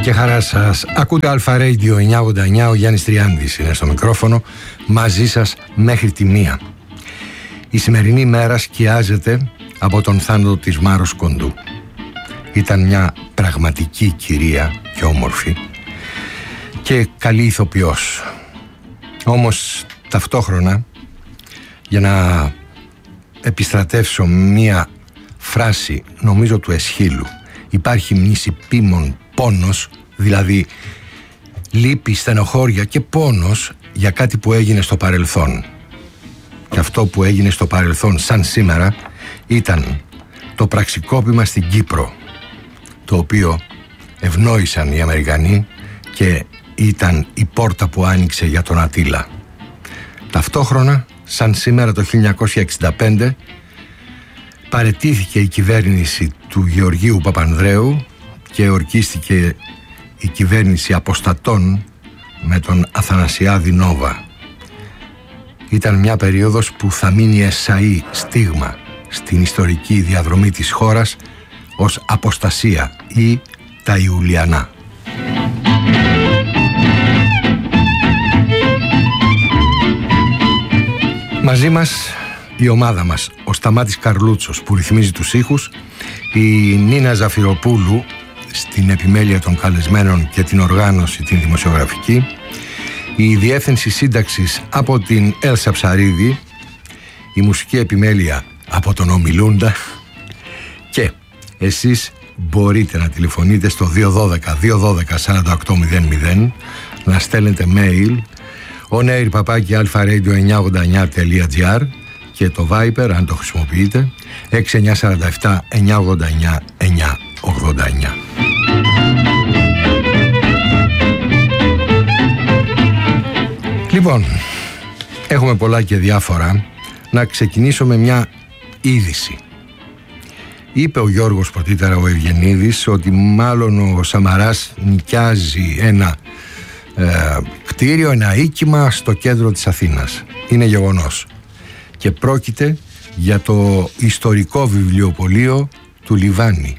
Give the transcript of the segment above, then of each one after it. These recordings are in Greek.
και χαρά σας. Ακούτε Αλφα Radio 989, ο Γιάννης Τριάντης είναι στο μικρόφωνο, μαζί σας μέχρι τη 1. Η σημερινή μέρα σκιάζεται από τον θάνατο της Μάρος Κοντού. Ήταν μια πραγματική κυρία και όμορφη και καλή ηθοποιός. Όμως ταυτόχρονα, για να επιστρατεύσω μια φράση νομίζω του Εσχύλου, υπάρχει νησιπίμων πόνος, δηλαδή λύπη, στενοχώρια και πόνος για κάτι που έγινε στο παρελθόν. Και αυτό που έγινε στο παρελθόν σαν σήμερα ήταν το πραξικόπημα στην Κύπρο, το οποίο ευνόησαν οι Αμερικανοί και ήταν η πόρτα που άνοιξε για τον Ατήλα. Ταυτόχρονα, σαν σήμερα το 1965, παραιτήθηκε η κυβέρνηση του Γεωργίου Παπανδρέου και ορκίστηκε η κυβέρνηση αποστατών με τον Αθανασιάδη Νόβα. Ήταν μια περίοδος που θα μείνει εσαΐ στίγμα στην ιστορική διαδρομή της χώρας ως αποστασία ή τα Ιουλιανά. Μαζί μας η ομάδα μας, ο Σταμάτης Καρλούτσος που ρυθμίζει τους ήχους, η Νίνα Ζαφυροπούλου στην επιμέλεια των καλεσμένων και την οργάνωση την δημοσιογραφική, η διεύθυνση σύνταξης από την Έλσα Ψαρίδη, η μουσική επιμέλεια από τον Ομιλούντα και εσείς μπορείτε να τηλεφωνείτε στο 212-212-4800, να στέλνετε mail onair@alfaradio989.gr και το Viber, αν το χρησιμοποιείτε, 6947 989 989. Λοιπόν, έχουμε πολλά και διάφορα. Να ξεκινήσω με μια είδηση. Είπε ο Γιώργος πρωτήτερα ο Ευγενίδης ότι μάλλον ο Σαμαράς νοικιάζει ένα κτίριο, ένα οίκημα στο κέντρο της Αθήνας. Είναι γεγονός. Και πρόκειται για το ιστορικό βιβλιοπωλείο του Λιβάνι.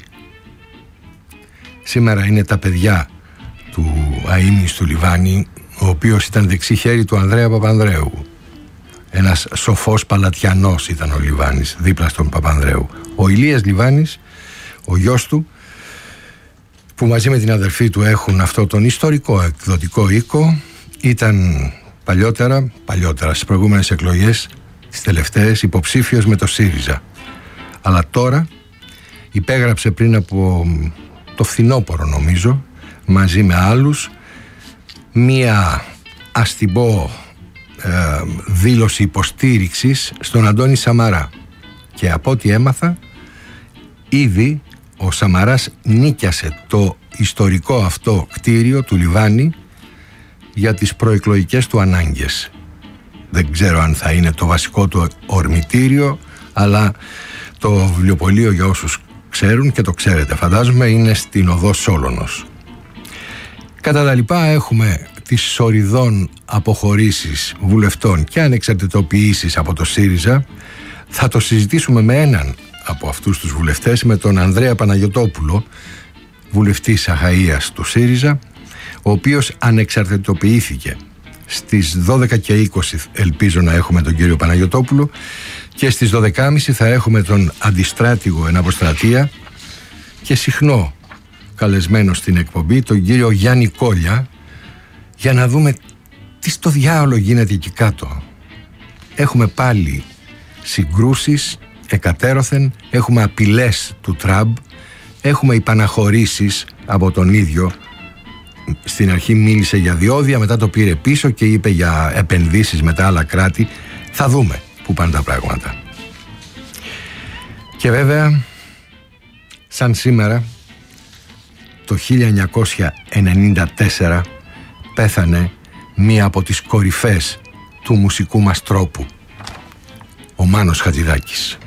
Σήμερα είναι τα παιδιά του αείμνηστου του Λιβάνι, ο οποίος ήταν δεξί χέρι του Ανδρέα Παπανδρέου. Ένας σοφός παλατιανός ήταν ο Λιβάνης, δίπλα στον Παπανδρέου. Ο Ηλίας Λιβάνης, ο γιος του, που μαζί με την αδερφή του έχουν αυτό τον ιστορικό εκδοτικό οίκο, ήταν παλιότερα στις προηγούμενες εκλογές, τις τελευταίες, υποψήφιος με το ΣΥΡΙΖΑ. Αλλά τώρα υπέγραψε πριν από το φθινόπωρο νομίζω, μαζί με άλλους, μία ας την πω δήλωση υποστήριξης στον Αντώνη Σαμαρά. Και από ό,τι έμαθα, ήδη ο Σαμαράς νίκιασε το ιστορικό αυτό κτίριο του Λιβάνι για τις προεκλογικές του ανάγκες. Δεν ξέρω αν θα είναι το βασικό του ορμητήριο, αλλά το βιβλιοπωλείο, για όσους ξέρουν και το ξέρετε φαντάζομαι, είναι στην οδό Σόλωνος. Κατά τα λοιπά έχουμε τις σοριδών αποχωρήσεις βουλευτών και ανεξαρτητοποιήσεις από το ΣΥΡΙΖΑ. Θα το συζητήσουμε με έναν από αυτούς τους βουλευτές, με τον Ανδρέα Παναγιωτόπουλο, βουλευτής Αχαΐας του ΣΥΡΙΖΑ, ο οποίος ανεξαρτητοποιήθηκε. Στις 12:20 ελπίζω να έχουμε τον κύριο Παναγιωτόπουλο και στις 12:30 θα έχουμε τον αντιστράτηγο εν αποστρατεία και συχνό καλεσμένο στην εκπομπή, τον κύριο Γιάννη Κόλια, για να δούμε τι στο διάολο γίνεται εκεί κάτω. Έχουμε πάλι συγκρούσεις εκατέρωθεν, έχουμε απειλές του Τραμπ, έχουμε υπαναχωρήσεις από τον ίδιο. Στην αρχή μίλησε για διόδια, μετά το πήρε πίσω και είπε για επενδύσεις με τα άλλα κράτη. Θα δούμε πού πάνε τα πράγματα. Και βέβαια, σαν σήμερα, το 1994 πέθανε μία από τις κορυφές του μουσικού μας τρόπου, ο Μάνος Χατζηδάκης.